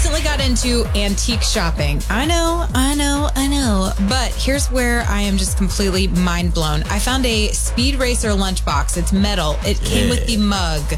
recently got into antique shopping. I know. But here's where I am just completely mind blown. I found a Speed Racer lunchbox. It's metal. It came with the mug.